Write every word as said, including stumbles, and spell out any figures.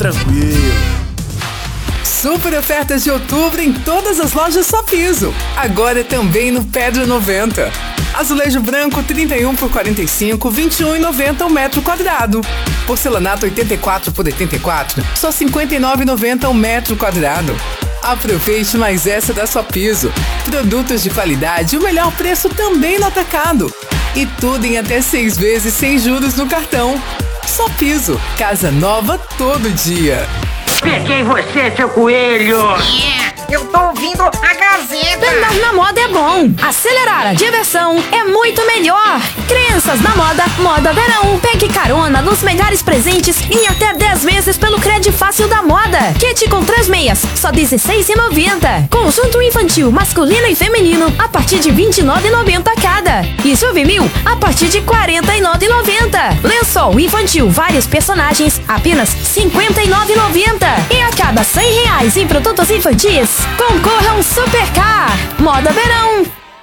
tranquilo. Super ofertas de outubro em todas as lojas Só Piso. Agora também no Pedra noventa. Azulejo branco trinta e um por quarenta e cinco, vinte e um reais e noventa centavos o metro quadrado. Porcelanato oitenta e quatro por oitenta e quatro, só cinquenta e nove reais e noventa centavos o metro quadrado. Aproveite mais essa da Só Piso. Produtos de qualidade e o melhor preço também no atacado. E tudo em até seis vezes sem juros no cartão. Só Piso, casa nova todo dia. Peguei você, seu coelho! Yeah, eu tô ouvindo a Gazeta! Andar na moda é bom! Acelerar a diversão é muito melhor! Crianças na moda, moda verão! Pegue carona nos melhores presentes em até dez vezes pelo Crédito Fácil da Moda! Kit com três meias, só dezesseis reais e noventa centavos. Conjunto infantil, masculino e feminino, a partir de vinte e nove reais e noventa centavos cada. E juvenil, a partir de quarenta e nove reais e noventa centavos. Lençol infantil, vários personagens, apenas cinquenta e nove reais e noventa centavos. E a cada cem reais em produtos infantis, concorra a um Supercar. Moda Verão.